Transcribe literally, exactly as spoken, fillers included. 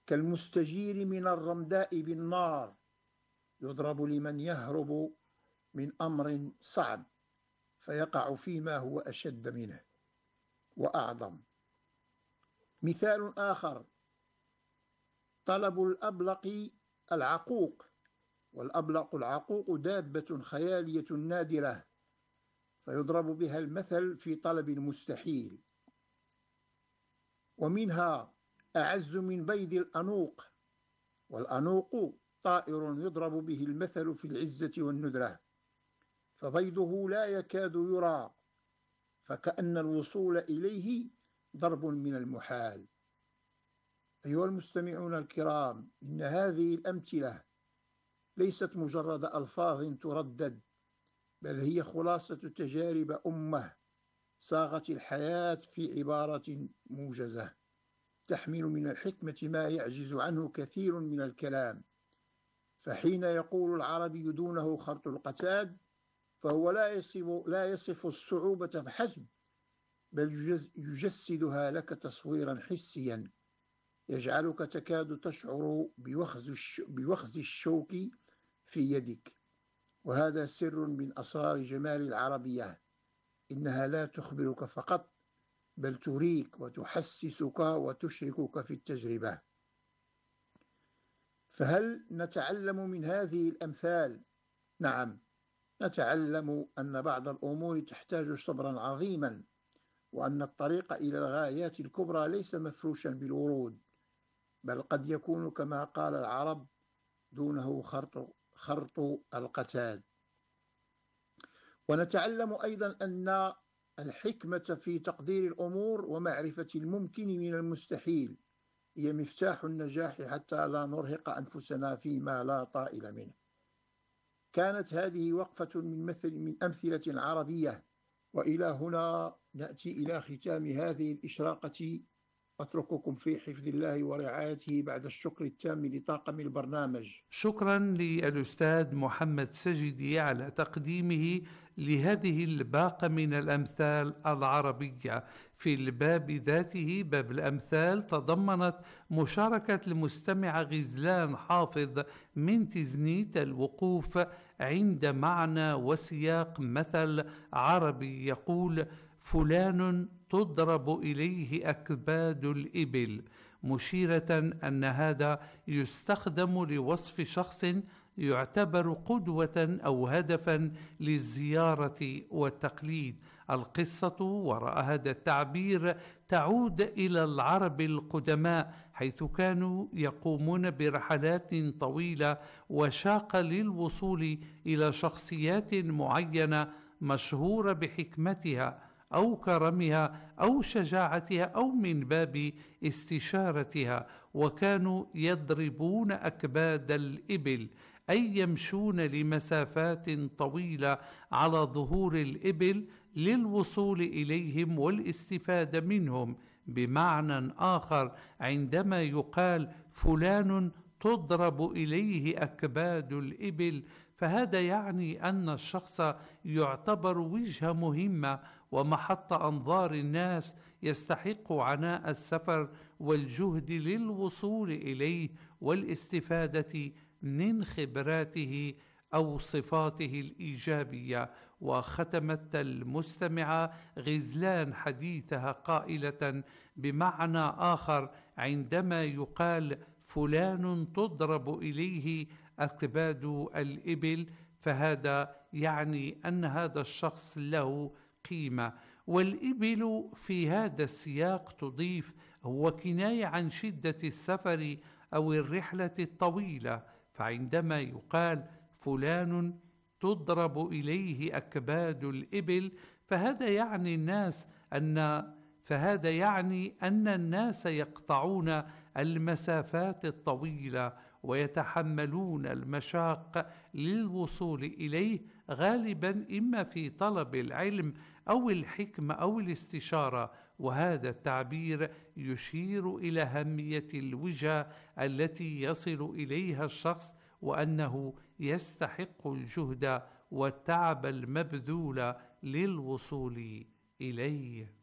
كالمستجير من الرمداء بالنار، يضرب لمن يهرب من أمر صعب فيقع فيما هو أشد منه وأعظم. مثال آخر: طلب الأبلق العقوق، والأبلق العقوق دابة خيالية نادرة، فيضرب بها المثل في طلب المستحيل. ومنها أعز من بيض الأنوق، والأنوق طائر يضرب به المثل في العزة والندرة، فبيضه لا يكاد يرى، فكأن الوصول إليه ضرب من المحال. أيها المستمعون الكرام، إن هذه الأمثلة ليست مجرد ألفاظ تردد، بل هي خلاصة تجارب أمة صاغت الحياة في عبارة موجزة تحمل من الحكمة ما يعجز عنه كثير من الكلام. فحين يقول العربي دونه خرط القتاد، فهو لا يصف, لا يصف الصعوبة فحسب، بل يجسدها لك تصويرا حسيا يجعلك تكاد تشعر بوخز, بوخز الشوك في يدك. وهذا سر من أسرار جمال العربية، إنها لا تخبرك فقط، بل تريك وتحسسك وتشركك في التجربة. فهل نتعلم من هذه الأمثال؟ نعم، نتعلم أن بعض الأمور تحتاج صبرا عظيما، وأن الطريق إلى الغايات الكبرى ليس مفروشا بالورود، بل قد يكون كما قال العرب دونه خرط, خرط القتاد. ونتعلم أيضا أن الحكمة في تقدير الأمور ومعرفة الممكن من المستحيل هي مفتاح النجاح، حتى لا نرهق أنفسنا فيما لا طائل منه. كانت هذه وقفة من مثل من أمثلة عربية، وإلى هنا نأتي إلى ختام هذه الإشراقة. أترككم في حفظ الله ورعايته بعد الشكر التام لطاقم البرنامج. شكرا للأستاذ محمد سجدي على تقديمه لهذه الباقة من الأمثال العربية. في الباب ذاته، باب الأمثال، تضمنت مشاركة المستمع غزلان حافظ من تزنيت الوقوف عند معنى وسياق مثل عربي يقول: فلان تضرب إليه أكباد الإبل، مشيرة أن هذا يستخدم لوصف شخص يعتبر قدوة أو هدفا للزيارة والتقليد. القصة وراء هذا التعبير تعود إلى العرب القدماء، حيث كانوا يقومون برحلات طويلة وشاقة للوصول إلى شخصيات معينة مشهورة بحكمتها أو كرمها أو شجاعتها أو من باب استشارتها، وكانوا يضربون أكباد الإبل، أي يمشون لمسافات طويلة على ظهور الإبل للوصول إليهم والاستفادة منهم. بمعنى آخر، عندما يقال فلان تضرب إليه أكباد الإبل، فهذا يعني أن الشخص يعتبر وجهة مهمة ومحط أنظار الناس، يستحق عناء السفر والجهد للوصول إليه والاستفادة من خبراته أو صفاته الإيجابية. وختمت المستمعة غزلان حديثها قائلة بمعنى آخر: عندما يقال فلان تضرب إليه أكباد الإبل، فهذا يعني أن هذا الشخص له قيمة. والإبل في هذا السياق تضيف هو كناية عن شدة السفر أو الرحلة الطويلة، فعندما يقال فلان تضرب إليه أكباد الإبل، فهذا يعني الناس أن فهذا يعني أن الناس يقطعون المسافات الطويلة ويتحملون المشاق للوصول إليه، غالبا إما في طلب العلم أو الحكمة أو الاستشارة. وهذا التعبير يشير إلى أهمية الوجهة التي يصل إليها الشخص، وأنه يستحق الجهد والتعب المبذول للوصول إليه.